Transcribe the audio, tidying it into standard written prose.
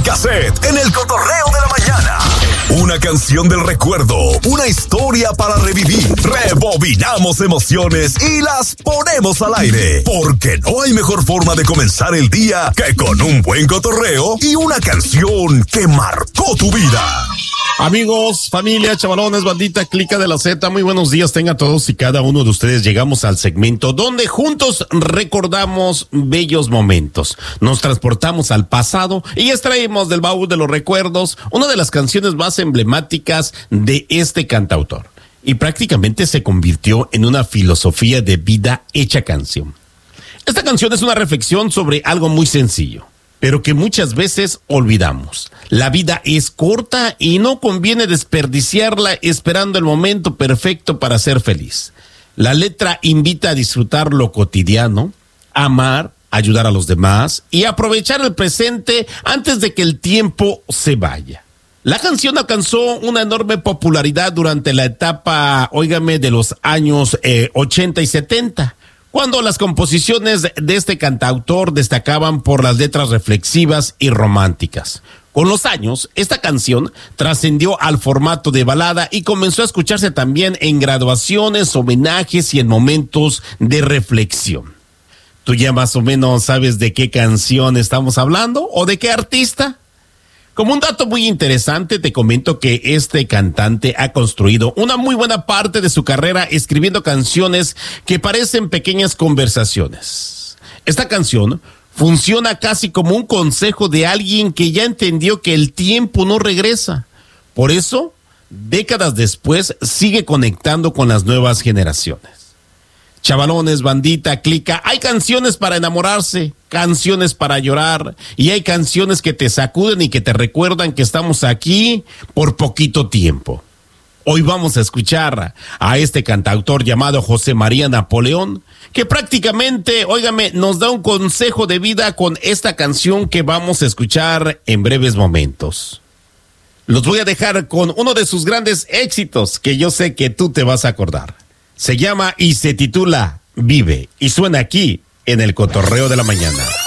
cassette en el cotorreo de la mañana. Una canción del recuerdo, una historia para revivir. Rebobinamos emociones y las ponemos al aire. Porque no hay mejor forma de comenzar el día que con un buen cotorreo y una canción que marcó tu vida. Amigos, familia, chavalones, bandita, clica de la Z, muy buenos días tengan todos y cada uno de ustedes. Llegamos al segmento donde juntos recordamos bellos momentos. Nos transportamos al pasado y extraemos del baúl de los recuerdos una de las canciones más emblemáticas de este cantautor. Y prácticamente se convirtió en una filosofía de vida hecha canción. Esta canción es una reflexión sobre algo muy sencillo, pero que muchas veces olvidamos. La vida es corta y no conviene desperdiciarla esperando el momento perfecto para ser feliz. La letra invita a disfrutar lo cotidiano, amar, ayudar a los demás y aprovechar el presente antes de que el tiempo se vaya. La canción alcanzó una enorme popularidad durante la etapa, de los años 80 y 70. Cuando las composiciones de este cantautor destacaban por las letras reflexivas y románticas. Con los años, esta canción trascendió al formato de balada y comenzó a escucharse también en graduaciones, homenajes y en momentos de reflexión. ¿Tú ya más o menos sabes de qué canción estamos hablando o de qué artista? Como un dato muy interesante, te comento que este cantante ha construido una muy buena parte de su carrera escribiendo canciones que parecen pequeñas conversaciones. Esta canción funciona casi como un consejo de alguien que ya entendió que el tiempo no regresa. Por eso, décadas después, sigue conectando con las nuevas generaciones. Chavalones, bandita, clica, hay canciones para enamorarse, canciones para llorar y hay canciones que te sacuden y que te recuerdan que estamos aquí por poquito tiempo. Hoy vamos a escuchar a este cantautor llamado José María Napoleón, que prácticamente, nos da un consejo de vida con esta canción que vamos a escuchar en breves momentos. Los voy a dejar con uno de sus grandes éxitos que yo sé que tú te vas a acordar. Se llama y se titula Vive y suena aquí en el Cotorreo de la Mañana.